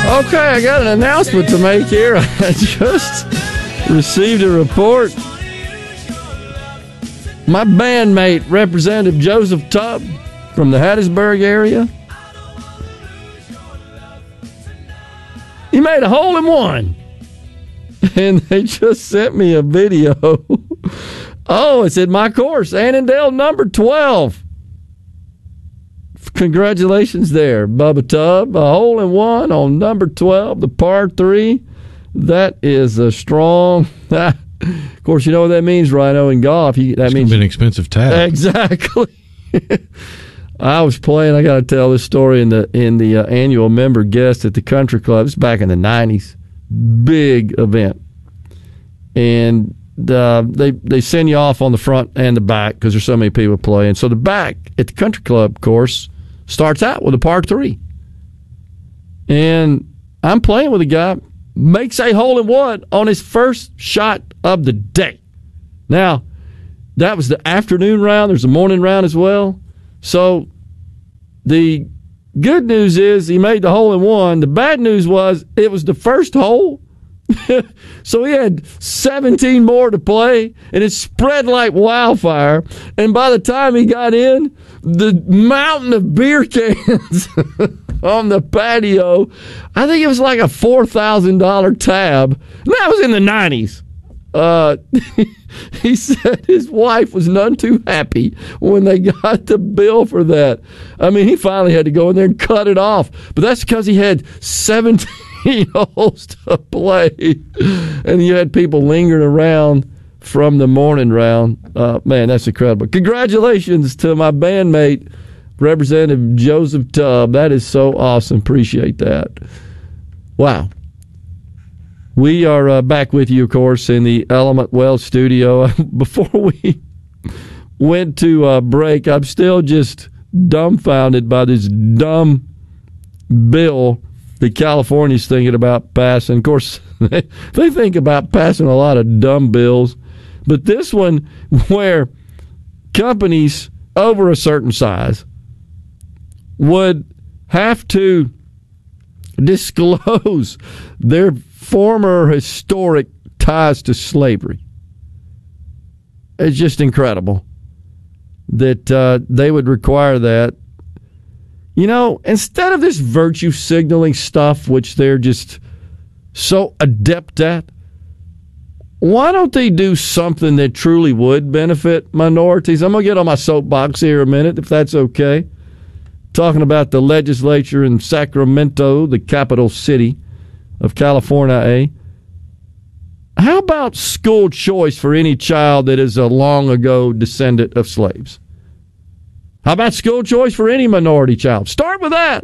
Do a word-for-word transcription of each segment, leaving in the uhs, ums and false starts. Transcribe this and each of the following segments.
Okay, I got an announcement to make here. I just received a report. My bandmate, Representative Joseph Tubb from the Hattiesburg area, he made a hole in one. And they just sent me a video. Oh, it's in my course, Annandale number twelve. Congratulations there, Bubba Tubb. A hole in one on number twelve, the par three. That is a strong... Of course, you know what that means, Rhino, in golf. You, that it's means an expensive tab. Exactly. I was playing. I got to tell this story in the in the uh, annual member guest at the country club. It's back in the nineties. Big event, and uh, they they send you off on the front and the back because there's so many people playing. So the back at the country club course starts out with a par three, and I'm playing with a guy. Makes a hole in one on his first shot of the day. Now, that was the afternoon round. There's a morning round as well. So, the good news is he made the hole in one. The bad news was it was the first hole. So, he had seventeen more to play, and it spread like wildfire. And by the time he got in, the mountain of beer cans on the patio, I think it was like a four thousand dollars tab. And that was in the nineties. Uh, he said his wife was none too happy when they got the bill for that. I mean, he finally had to go in there and cut it off. But that's because he had seventeen holes to play. And you had people lingering around from the morning round. Uh, man, that's incredible. Congratulations to my bandmate, Representative Joseph Tubb. That is so awesome. Appreciate that. Wow. We are uh, back with you, of course, in the Element Wealth studio. Before we went to uh, break, I'm still just dumbfounded by this dumb bill that California's thinking about passing. Of course, they, they think about passing a lot of dumb bills. But this one, where companies over a certain size would have to disclose their former historic ties to slavery. It's just incredible that uh, they would require that. You know, instead of this virtue signaling stuff, which they're just so adept at, why don't they do something that truly would benefit minorities? I'm going to get on my soapbox here a minute, if that's okay. Talking about the legislature in Sacramento, the capital city of California, eh? How about school choice for any child that is a long ago descendant of slaves? How about school choice for any minority child? Start with that.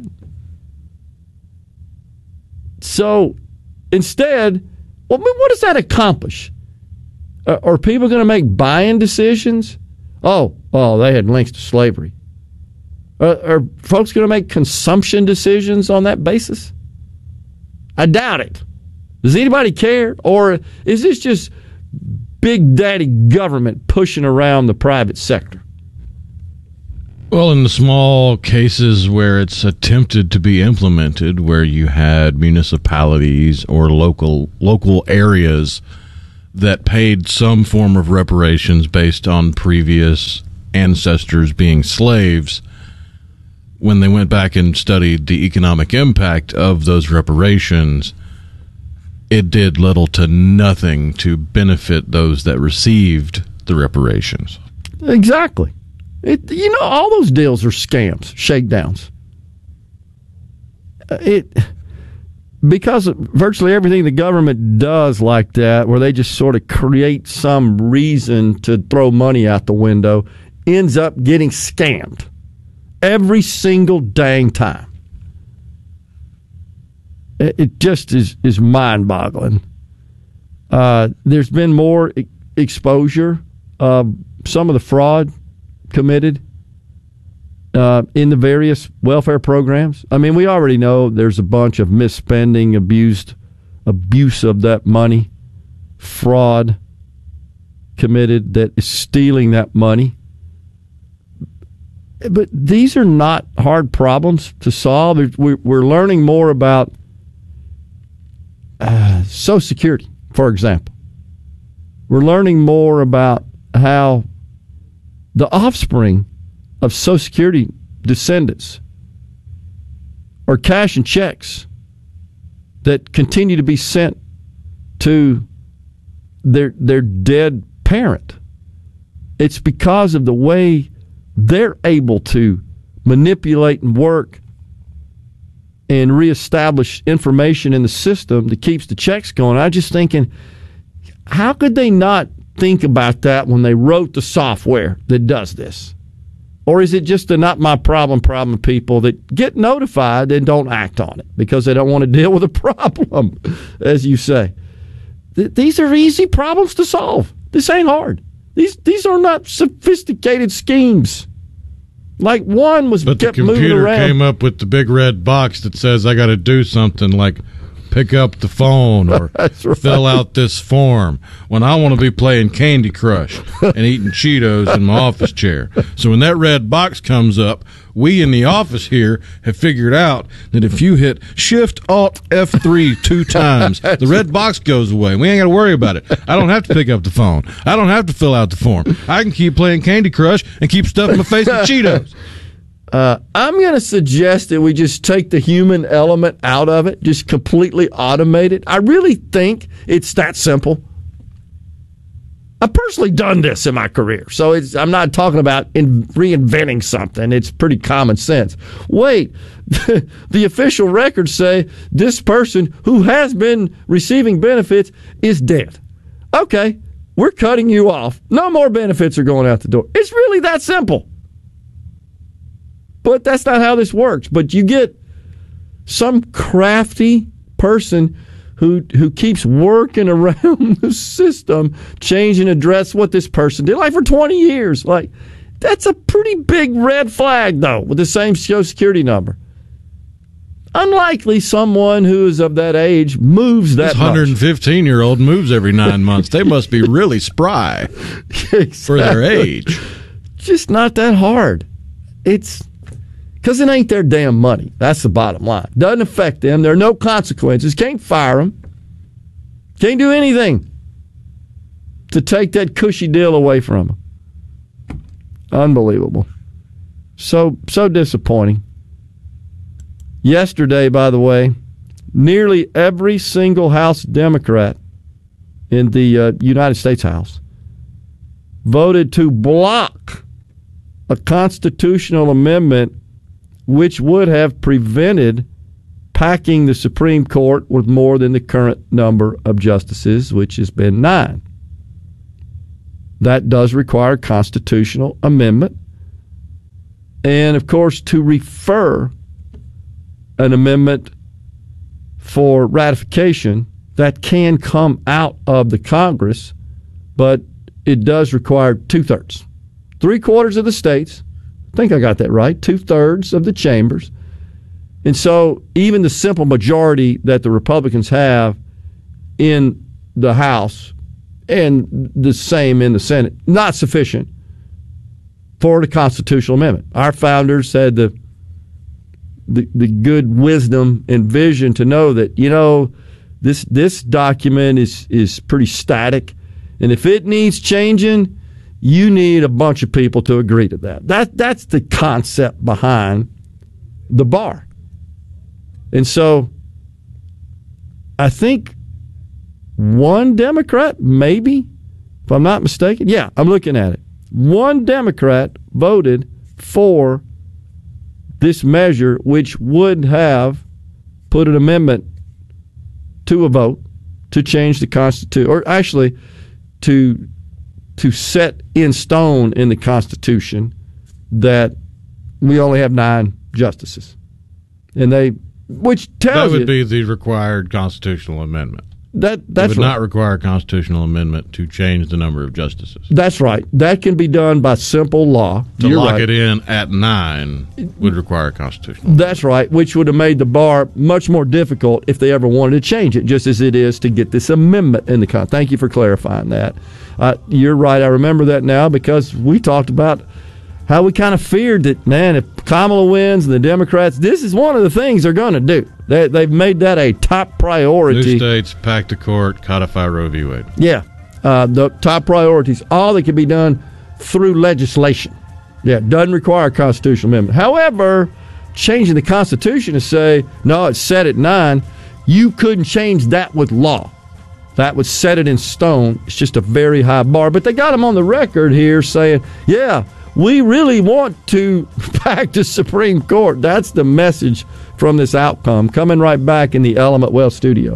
So instead, well, what does that accomplish? Uh, are people going to make buying decisions? Oh, oh, they had links to slavery. Uh, are folks going to make consumption decisions on that basis? I doubt it. Does anybody care? Or is this just big daddy government pushing around the private sector? Well, in the small cases where it's attempted to be implemented, where you had municipalities or local local areas that paid some form of reparations based on previous ancestors being slaves, when they went back and studied the economic impact of those reparations, it did little to nothing to benefit those that received the reparations. Exactly. It, you know, all those deals are scams, shakedowns. It because virtually everything the government does like that, where they just sort of create some reason to throw money out the window, ends up getting scammed every single dang time. It, it just is is mind-boggling. Uh, there's been more e- exposure of some of the fraud committed uh, in the various welfare programs. I mean, we already know there's a bunch of misspending, abused, abuse of that money, fraud committed that is stealing that money. But these are not hard problems to solve. We're learning more about uh, Social Security, for example. We're learning more about how the offspring of Social Security descendants are cashing checks that continue to be sent to their their dead parent. It's because of the way they're able to manipulate and work and reestablish information in the system that keeps the checks going. I'm just thinking, how could they not think about that when they wrote the software that does this? Or is it just the not my problem problem people that get notified and don't act on it because they don't want to deal with a problem, as you say? Th- these are easy problems to solve. This ain't hard. These these are not sophisticated schemes. Like one was but kept the moving computer around. came up with the big red box that says I got to do something like pick up the phone or right. fill out this form when I want to be playing Candy Crush and eating Cheetos in my office chair. So when that red box comes up, we in the office here have figured out that if you hit Shift Alt F three two times, the red box goes away. We ain't got to worry about it. I don't have to pick up the phone. I don't have to fill out the form. I can keep playing Candy Crush and keep stuffing my face with Cheetos. Uh, I'm going to suggest that we just take the human element out of it, just completely automate it. I really think it's that simple. I've personally done this in my career, so it's, I'm not talking about in reinventing something. It's pretty common sense. Wait, the official records say this person who has been receiving benefits is dead. Okay, we're cutting you off. No more benefits are going out the door. It's really that simple. But that's not how this works. But you get some crafty person who who keeps working around the system, changing address what this person did, like for twenty years. Like, that's a pretty big red flag, though, with the same Social Security number. Unlikely someone who is of that age moves that This one hundred fifteen-year-old moves every nine months. They must be really spry exactly. for their age. Just not that hard. It's... Because it ain't their damn money. That's the bottom line. Doesn't affect them. There are no consequences. Can't fire them. Can't do anything to take that cushy deal away from them. Unbelievable. So, so disappointing. Yesterday, by the way, nearly every single House Democrat in the uh, United States House voted to block a constitutional amendment which would have prevented packing the Supreme Court with more than the current number of justices, which has been nine. That does require a constitutional amendment. And, of course, to refer an amendment for ratification, that can come out of the Congress, but it does require two-thirds. Three-quarters of the states. I think I got that right. Two-thirds of the chambers. And so even the simple majority that the Republicans have in the House and the same in the Senate, not sufficient for the constitutional amendment. Our founders had the, the, the good wisdom and vision to know that, you know, this this document is, is pretty static. And if it needs changing, you need a bunch of people to agree to that. That that's the concept behind the bar. And so I think one Democrat, maybe, if I'm not mistaken, yeah, I'm looking at it. One Democrat voted for this measure, which would have put an amendment to a vote to change the Constitution, or actually to to set in stone in the Constitution that we only have nine justices. And they, which tells That would you, be the required constitutional amendment. that that's it would right. not require a constitutional amendment to change the number of justices. That's right. That can be done by simple law. To You're lock right. it in at nine would require a constitutional. That's right, which would have made the bar much more difficult if they ever wanted to change it, just as it is to get this amendment in the Constitution. Thank you for clarifying that. Uh, you're right. I remember that now because we talked about how we kind of feared that, man, if Kamala wins and the Democrats, this is one of the things they're going to do. They, they've made that a top priority. New states, pack to court, codify Roe v. Wade. Yeah, uh, the top priorities, all that can be done through legislation. Yeah, it doesn't require a constitutional amendment. However, changing the Constitution to say, no, it's set at nine, you couldn't change that with law. That would set it in stone. It's just a very high bar. But they got them on the record here saying, yeah, we really want to back to Supreme Court. That's the message from this outcome. Coming right back in the Element Wealth studio.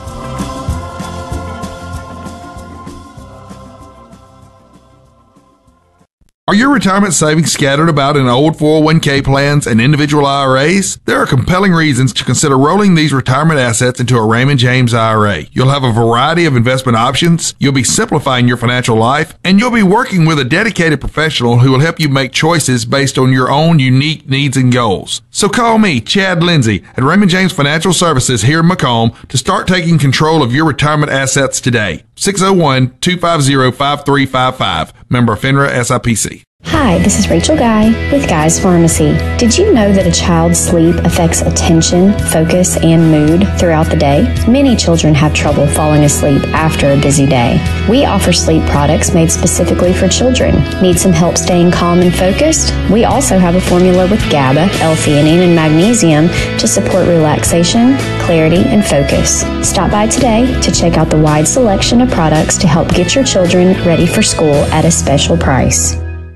Are your retirement savings scattered about in old four oh one k plans and individual I R As? There are compelling reasons to consider rolling these retirement assets into a Raymond James I R A. You'll have a variety of investment options, you'll be simplifying your financial life, and you'll be working with a dedicated professional who will help you make choices based on your own unique needs and goals. So call me, Chad Lindsay, at Raymond James Financial Services here in Macomb to start taking control of your retirement assets today. six oh one, two five zero, five three five five. Member FINRA S I P C. Hi, this is Rachel Guy with Guy's Pharmacy. Did you know that a child's sleep affects attention, focus, and mood throughout the day? Many children have trouble falling asleep after a busy day. We offer sleep products made specifically for children. Need some help staying calm and focused? We also have a formula with GABA, L-theanine, and magnesium to support relaxation, clarity, and focus. Stop by today to check out the wide selection of products to help get your children ready for school at a special price.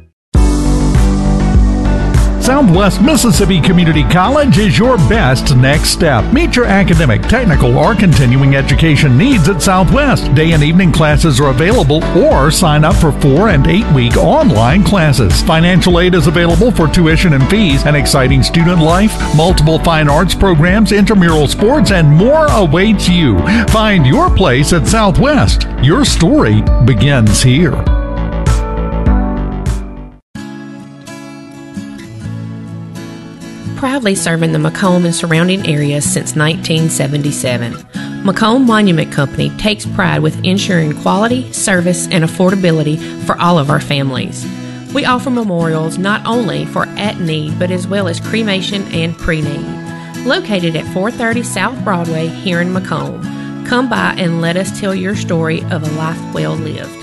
Southwest Mississippi Community College is your best next step. Meet your academic, technical, or continuing education needs at Southwest. Day and evening classes are available, or sign up for four and eight week online classes. Financial aid is available for tuition and fees, an exciting student life, multiple fine arts programs, intramural sports, and more awaits you. Find your place at Southwest. Your story begins here. Proudly serving the Macomb and surrounding areas since nineteen seventy-seven. Macomb Monument Company takes pride with ensuring quality, service, and affordability for all of our families. We offer memorials not only for at-need, but as well as cremation and pre-need. Located at four thirty South Broadway here in Macomb. Come by and let us tell your story of a life well lived.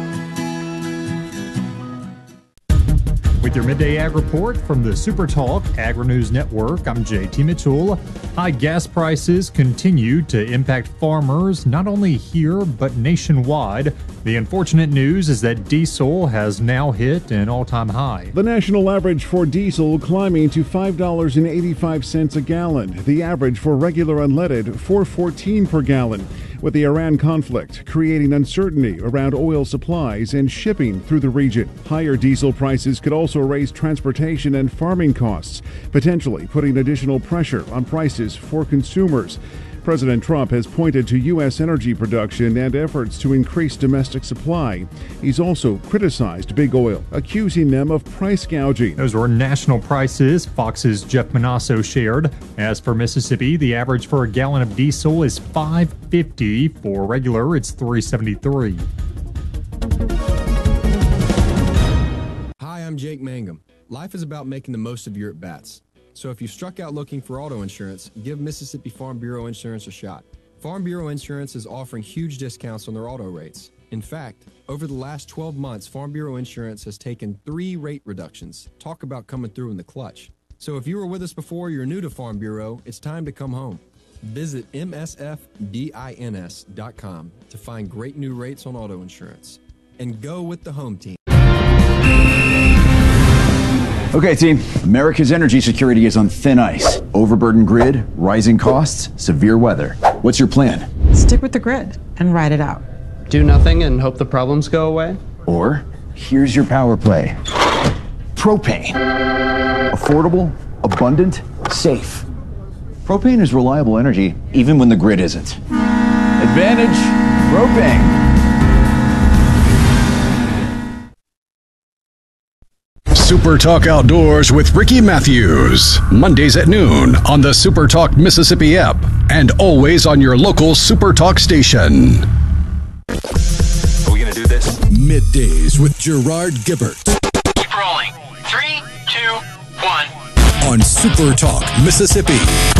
With your Midday Ag Report from the Super Talk Agri-News Network, I'm J T Mitchell. High gas prices continue to impact farmers not only here but nationwide. The unfortunate news is that diesel has now hit an all-time high. The national average for diesel climbing to five dollars and eighty-five cents a gallon. The average for regular unleaded, four dollars and fourteen cents per gallon. With the Iran conflict creating uncertainty around oil supplies and shipping through the region, higher diesel prices could also raise transportation and farming costs, potentially putting additional pressure on prices for consumers. President Trump has pointed to U S energy production and efforts to increase domestic supply. He's also criticized big oil, accusing them of price gouging. Those were national prices Fox's Jeff Manasso shared. As for Mississippi, the average for a gallon of diesel is five dollars and fifty cents. For regular, it's three dollars and seventy-three cents. Hi, I'm Jake Mangum. Life is about making the most of your at-bats. So if you struck out looking for auto insurance, give Mississippi Farm Bureau Insurance a shot. Farm Bureau Insurance is offering huge discounts on their auto rates. In fact, over the last twelve months, Farm Bureau Insurance has taken three rate reductions. Talk about coming through in the clutch. So if you were with us before, you're new to Farm Bureau, it's time to come home. Visit M S F Bins dot com to find great new rates on auto insurance. And go with the home team. Okay, team, America's energy security is on thin ice. Overburdened grid, rising costs, severe weather. What's your plan? Stick with the grid and ride it out. Do nothing and hope the problems go away? Or, here's your power play. Propane. Affordable, abundant, safe. Propane is reliable energy even when the grid isn't. Advantage propane. Super Talk Outdoors with Ricky Matthews. Mondays at noon on the Super Talk Mississippi app and always on your local Super Talk station. Are we going to do this? Middays with Gerard Gibbert. Keep rolling. Three, on Super Talk Mississippi.